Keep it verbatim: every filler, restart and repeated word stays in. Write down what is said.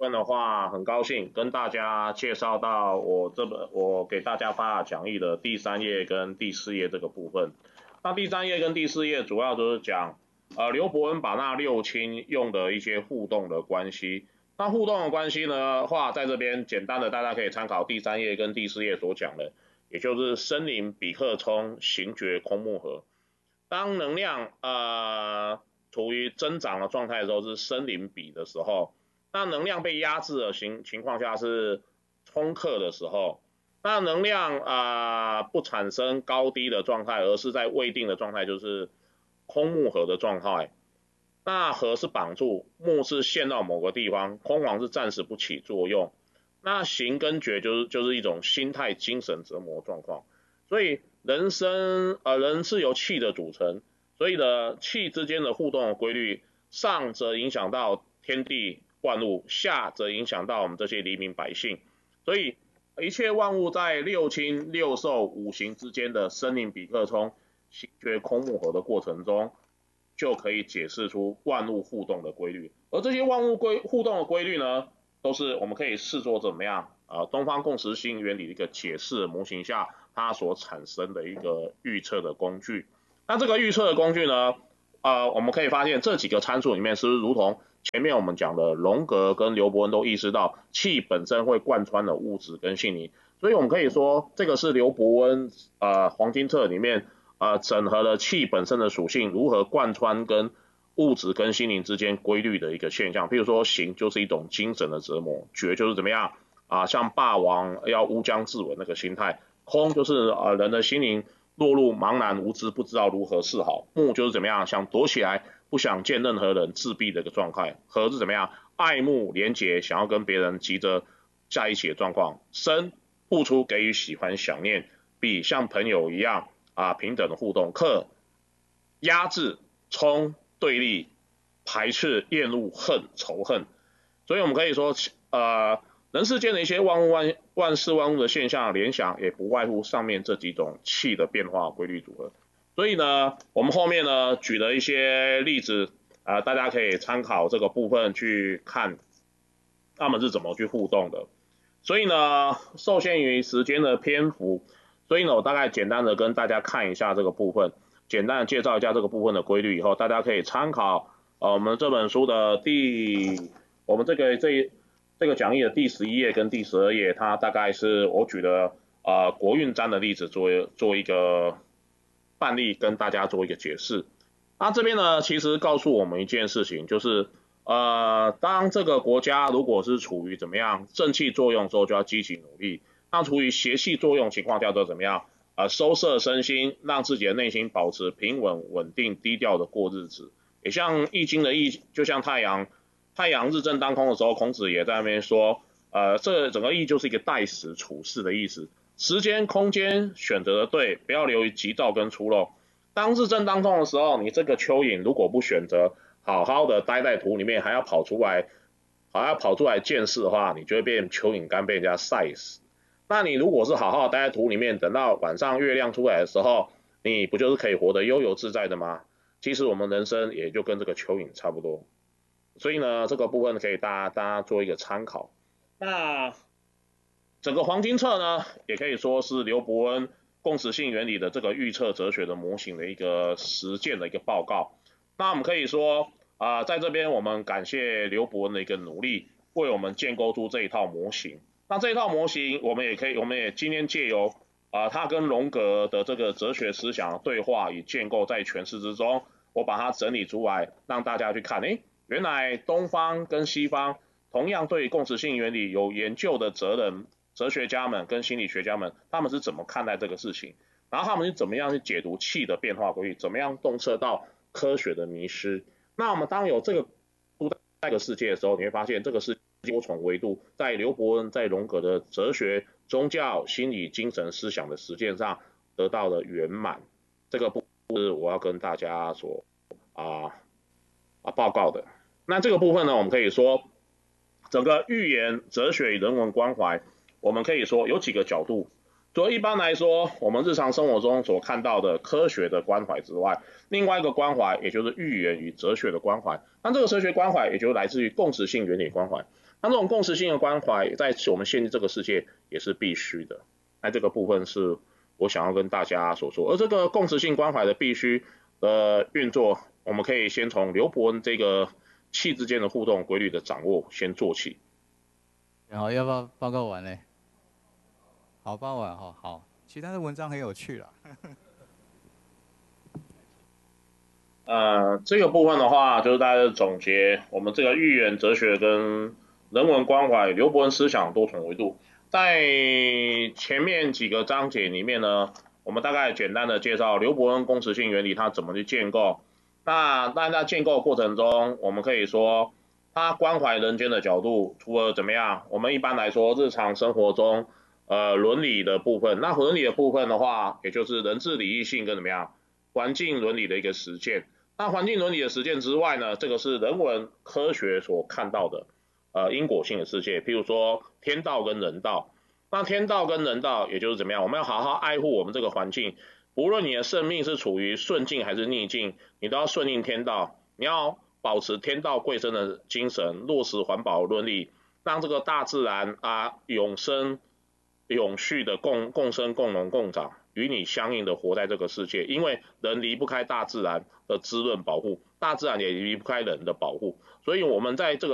分的话，很高兴跟大家介绍到我这本我给大家发的讲义的第三页跟第四页这个部分。那第三页跟第四页主要就是讲，呃，刘伯温把那六亲用的一些互动的关系。那互动的关系呢，话在这边简单的大家可以参考第三页跟第四页所讲的，也就是森林比克冲行觉空木合。当能量呃处于增长的状态的时候是森林比的时候，那能量被压制的情情况下是冲克的时候，那能量啊、呃、不产生高低的状态，而是在未定的状态，就是空木合的状态。那合是绑住，木是陷到某个地方，空亡是暂时不起作用。那行跟觉就是就是一种心态精神折磨状况。所以人生呃人是由气的组成，所以呢气之间的互动的规律，上则影响到天地万物，下则影响到我们这些黎民百姓。所以一切万物在六亲六兽五行之间的森林比克冲行觉空木合的过程中，就可以解释出万物互动的规律。而这些万物规互动的规律呢，都是我们可以视作怎么样？呃，东方共识性原理的一个解释模型下，它所产生的一个预测的工具。那这个预测的工具呢，呃，我们可以发现这几个参数里面，是不是如同前面我们讲的荣格跟刘伯温都意识到，气本身会贯穿的物质跟性灵，所以我们可以说，这个是刘伯温呃黄金册里面呃整合了气本身的属性如何贯穿跟物质跟心灵之间规律的一个现象。譬如说，行就是一种精神的折磨，觉就是怎么样啊，像霸王要乌江自刎那个心态，空就是呃人的心灵落入茫然无知，不知道如何是好。木就是怎么样，想躲起来，不想见任何人，自闭的一个状态。合是怎么样，爱慕连结，想要跟别人急着在一起的状况。生付出给予喜欢想念，比像朋友一样啊平等的互动。克压制冲对立排斥厌恶恨仇恨。所以我们可以说呃人世间的一些万物万万事万物的现象联想，也不外乎上面这几种气的变化规律组合。所以呢，我们后面呢举了一些例子，呃，大家可以参考这个部分去看他们是怎么去互动的。所以呢，受限于时间的篇幅，所以呢，我大概简单的跟大家看一下这个部分，简单的介绍一下这个部分的规律以后，大家可以参考呃我们这本书的第我们这个这一这个讲义的第十一页跟第十二页，它大概是我举的呃国运占的例子做做一个范例跟大家做一个解释。那这边呢，其实告诉我们一件事情，就是呃，当这个国家如果是处于怎么样正气作用之后，就要积极努力；那处于邪气作用情况下，就怎么样呃收摄身心，让自己的内心保持平稳、稳定、低调的过日子。也像《易经》的易，就像太阳，太阳日正当空的时候，孔子也在那边说，呃，这整个易就是一个待时处事的意思，时间、空间选择的对，不要流于急躁跟粗陋。当日正当中的时候，你这个蚯蚓如果不选择好好的待在土里面，还要跑出来，还要跑出来见识的话，你就会变蚯蚓干被人家晒死。那你如果是好好待在土里面，等到晚上月亮出来的时候，你不就是可以活得悠游自在的吗？其实我们人生也就跟这个蚯蚓差不多。所以呢，这个部分可以大家大家做一个参考。那整个黄金册呢，也可以说是刘伯温共识性原理的这个预测哲学的模型的一个实践的一个报告。那我们可以说啊、呃，在这边我们感谢刘伯温的一个努力，为我们建构出这一套模型。那这一套模型，我们也可以，我们也今天借由啊、呃，他跟荣格的这个哲学思想对话与建构在诠释之中，我把它整理出来，让大家去看，诶，原来东方跟西方同样对共识性原理有研究的哲人、哲学家们跟心理学家们，他们是怎么看待这个事情，然后他们是怎么样去解读气的变化规律，怎么样洞彻到科学的迷失。那我们当有这个这个世界的时候，你会发现这个是多重维度，在刘伯温、在荣格的哲学、宗教、心理、精神思想的实践上得到了圆满。这个部分是我要跟大家所啊啊报告的。那这个部分呢，我们可以说，整个寓言、哲学与人文关怀，我们可以说有几个角度。除了一般来说，我们日常生活中所看到的科学的关怀之外，另外一个关怀，也就是寓言与哲学的关怀。那这个哲学关怀，也就来自于共识性原理关怀。 那这种共识性的关怀，在我们现在这个世界也是必须的。那这个部分是我想要跟大家所说，而这个共识性关怀的必须的运作，我们可以先从刘伯恩这个气之间的互动规律的掌握先做起。 然后要不要报告完嘞？好，报完哈，好。其他的文章很有趣啦。 呃，这个部分的话，就是大家总结我们这个寓言哲学跟人文关怀、刘伯恩思想多重维度。在前面几个章节里面呢，我们大概简单的介绍刘伯恩共识性原理它怎么去建构。那在那建构过程中，我们可以说，他关怀人间的角度，除了怎么样，我们一般来说日常生活中，呃，伦理的部分，那伦理的部分的话，也就是人治礼义信跟怎么样，环境伦理的一个实践。那环境伦理的实践之外呢，这个是人文科学所看到的，呃，因果性的世界，譬如说天道跟人道。那天道跟人道，也就是怎么样，我们要好好爱护我们这个环境，无论你的生命是处于顺境还是逆境，你都要顺应天道，你要保持天道贵生的精神，落实环保伦理，让这个大自然啊永生永续的共共生共荣共长，与你相应的活在这个世界，因为人离不开大自然的滋润保护，大自然也离不开人的保护，所以我们在这个